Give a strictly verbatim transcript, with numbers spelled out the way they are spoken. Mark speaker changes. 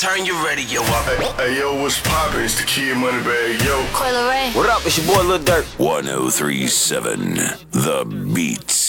Speaker 1: turn your radio up.
Speaker 2: Hey, hey yo, what's poppin'? It's the Kid Moneybag, yo.
Speaker 3: Coi Leray.
Speaker 4: What up? It's your boy Lil Durk.
Speaker 5: one oh three point seven The Beats.